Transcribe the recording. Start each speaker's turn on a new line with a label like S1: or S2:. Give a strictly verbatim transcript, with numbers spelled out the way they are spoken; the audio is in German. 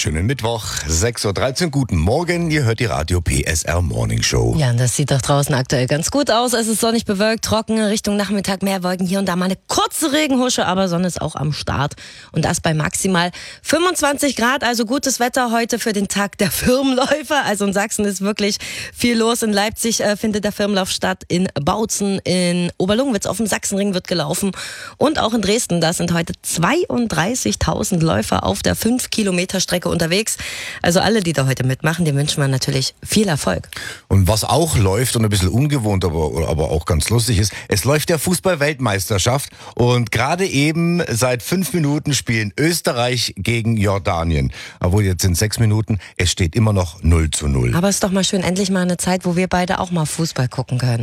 S1: Schönen Mittwoch, sechs Uhr dreizehn. Guten Morgen, ihr hört die Radio P S R Morning Show.
S2: Ja, und das sieht doch draußen aktuell ganz gut aus. Es ist sonnig bewölkt, trocken, Richtung Nachmittag mehr Wolken, hier und da mal eine kurze Regenhusche, aber Sonne ist auch am Start. Und das bei maximal fünfundzwanzig Grad, also gutes Wetter heute für den Tag der Firmenläufer. Also in Sachsen ist wirklich viel los. In Leipzig äh, findet der Firmenlauf statt, in Bautzen, in Oberlungwitz auf dem Sachsenring wird gelaufen und auch in Dresden. Da sind heute zweiunddreißigtausend Läufer auf der fünf Kilometer Strecke unterwegs. Also alle, die da heute mitmachen, denen wünschen wir natürlich viel Erfolg.
S1: Und was auch läuft und ein bisschen ungewohnt, aber, aber auch ganz lustig ist, es läuft der Fußball-Weltmeisterschaft und gerade eben seit fünf Minuten spielen Österreich gegen Jordanien. Obwohl jetzt sind sechs Minuten, es steht immer noch null zu null.
S2: Aber es ist doch mal schön, endlich mal eine Zeit, wo wir beide auch mal Fußball gucken können.